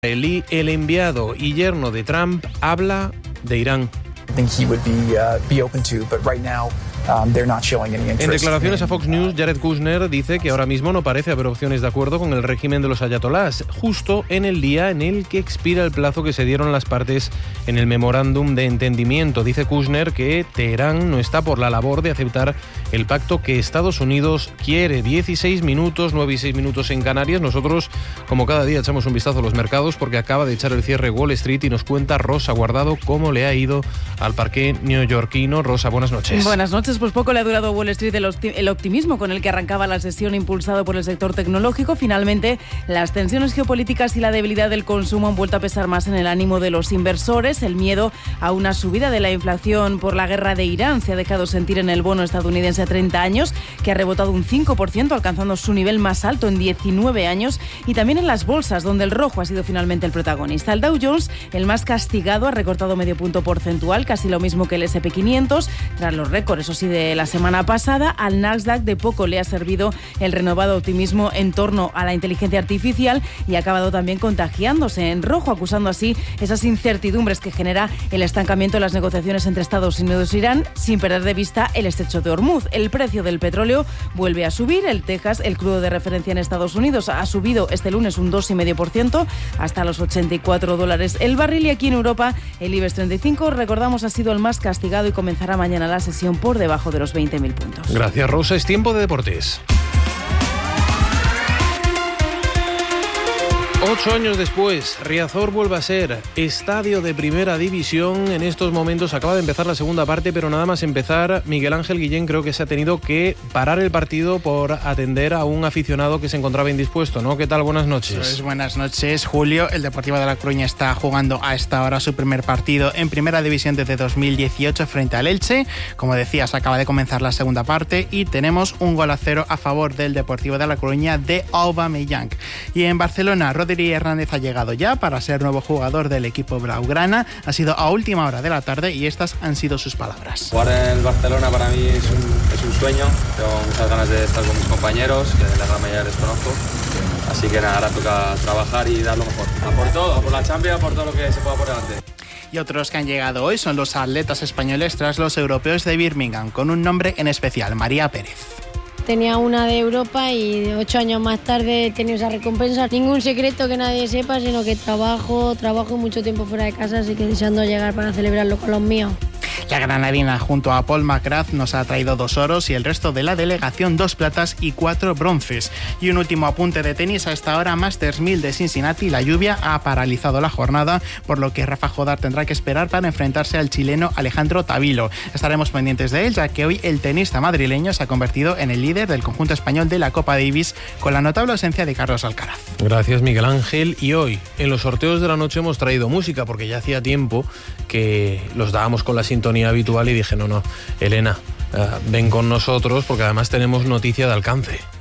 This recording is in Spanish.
El enviado y yerno de Trump habla de Irán. En declaraciones a Fox News, Jared Kushner dice que ahora mismo no parece haber opciones de acuerdo con el régimen de los ayatolás, justo en el día en el que expira el plazo que se dieron las partes en el memorándum de entendimiento. Dice Kushner que Teherán no está por la labor de aceptar el pacto que Estados Unidos quiere. 16 minutos, 9 y 6 minutos en Canarias. Nosotros, como cada día, echamos un vistazo a los mercados porque acaba de echar el cierre Wall Street y nos cuenta Rosa Guardado cómo le ha ido al parqué neoyorquino. Rosa, buenas noches. Buenas noches. Pues poco le ha durado a Wall Street el optimismo con el que arrancaba la sesión impulsado por el sector tecnológico. Finalmente, las tensiones geopolíticas y la debilidad del consumo han vuelto a pesar más en el ánimo de los inversores. El miedo a una subida de la inflación por la guerra de Irán se ha dejado sentir en el bono estadounidense a 30 años, que ha rebotado un 5%, alcanzando su nivel más alto en 19 años, y también en las bolsas, donde el rojo ha sido finalmente el protagonista. El Dow Jones, el más castigado, ha recortado medio punto porcentual, casi lo mismo que el S&P 500, tras los récords, eso sí, de la semana pasada. Al Nasdaq de poco le ha servido el renovado optimismo en torno a la inteligencia artificial y ha acabado también contagiándose en rojo, acusando así esas incertidumbres que genera el estancamiento de las negociaciones entre Estados Unidos e Irán, sin perder de vista el estrecho de Hormuz. El precio del petróleo vuelve a subir. El Texas, el crudo de referencia en Estados Unidos, ha subido este lunes un 2,5% hasta los $84 el barril, y aquí en Europa el IBEX 35, recordamos, ha sido el más castigado y comenzará mañana la sesión por debajo de los 20.000 puntos. Gracias, Rosa. Es tiempo de deportes. 8 años después, Riazor vuelve a ser estadio de primera división. En estos momentos acaba de empezar la segunda parte, pero nada más empezar, Miguel Ángel Guillén creo que se ha tenido que parar el partido por atender a un aficionado que se encontraba indispuesto, ¿no? ¿Qué tal? Buenas noches. Pues buenas noches, Julio. El Deportivo de La Coruña está jugando a esta hora su primer partido en primera división desde 2018 frente al Elche. Como decías, acaba de comenzar la segunda parte y tenemos un 1-0 a favor del Deportivo de La Coruña de Aubameyang. Y en Barcelona, Rodri Hernández ha llegado ya para ser nuevo jugador del equipo blaugrana. Ha sido a última hora de la tarde y estas han sido sus palabras. Jugar en el Barcelona para mí es un sueño. Tengo muchas ganas de estar con mis compañeros, que la gran mayoría les conozco. Así que nada, ahora toca trabajar y dar lo mejor. A por todo, a por la Champions, a por todo lo que se pueda por delante. Y otros que han llegado hoy son los atletas españoles tras los europeos de Birmingham, con un nombre en especial, María Pérez. Tenía una de Europa y 8 años más tarde he tenido esa recompensa. Ningún secreto que nadie sepa, sino que trabajo mucho tiempo fuera de casa, así que deseando llegar para celebrarlo con los míos. La granadina junto a Paul McGrath nos ha traído 2 oros y el resto de la delegación 2 platas y 4 bronces. Y un último apunte de tenis: a esta hora Masters 1000 de Cincinnati. La lluvia ha paralizado la jornada, por lo que Rafa Jodar tendrá que esperar para enfrentarse al chileno Alejandro Tavilo. Estaremos pendientes de él, ya que hoy el tenista madrileño se ha convertido en el líder del conjunto español de la Copa Davis, con la notable ausencia de Carlos Alcaraz. Gracias, Miguel Ángel. Y hoy, en los sorteos de la noche, hemos traído música, porque ya hacía tiempo que los dábamos con la sintonía habitual y dije, no, Elena, ven con nosotros porque además tenemos noticia de alcance.